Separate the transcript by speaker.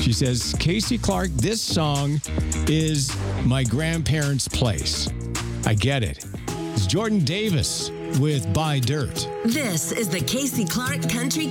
Speaker 1: She says, Casey Clark, this song is my grandparents' place. I get it. It's Jordan Davis with Buy Dirt.
Speaker 2: This is the Casey Clark Country